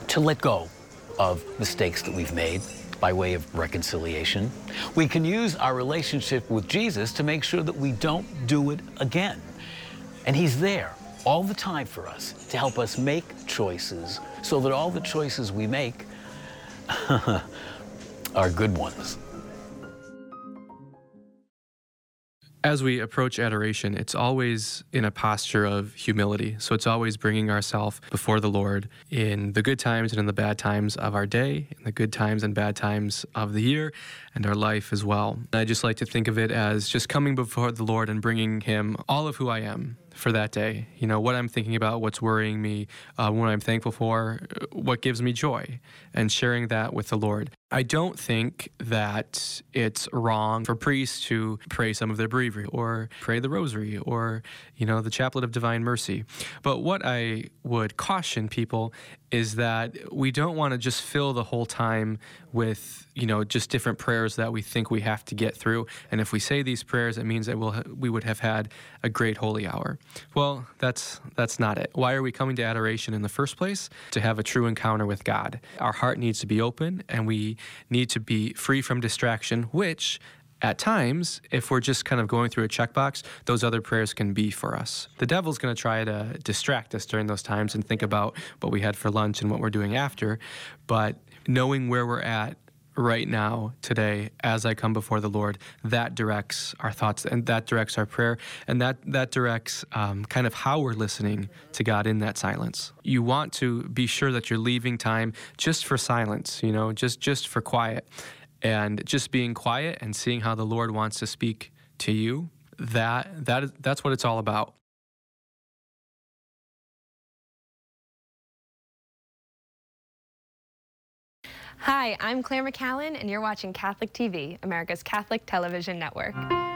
to let go of mistakes that we've made by way of reconciliation. We can use our relationship with Jesus to make sure that we don't do it again. And He's there all the time for us to help us make choices so that all the choices we make are good ones. As we approach adoration, it's always in a posture of humility. So it's always bringing ourselves before the Lord in the good times and in the bad times of our day, in the good times and bad times of the year, and our life as well. And I just like to think of it as just coming before the Lord and bringing Him all of who I am for that day. You know, what I'm thinking about, what's worrying me, what I'm thankful for, what gives me joy, and sharing that with the Lord. I don't think that it's wrong for priests to pray some of their breviary or pray the rosary or, you know, the Chaplet of Divine Mercy. But what I would caution people is that we don't want to just fill the whole time with, you know, just different prayers that we think we have to get through. And if we say these prayers, it means that we would have had a great holy hour. Well, that's not it. Why are we coming to adoration in the first place? To have a true encounter with God. Our heart needs to be open, and we need to be free from distraction, which at times, if we're just kind of going through a checkbox, those other prayers can be for us. The devil's going to try to distract us during those times and think about what we had for lunch and what we're doing after. But knowing where we're at right now, today, as I come before the Lord, that directs our thoughts, and that directs our prayer, and that directs kind of how we're listening to God in that silence. You want to be sure that you're leaving time just for silence, you know, just for quiet. And just being quiet and seeing how the Lord wants to speak to you, that's what it's all about. Hi, I'm Claire McCallan, and you're watching Catholic TV, America's Catholic Television Network.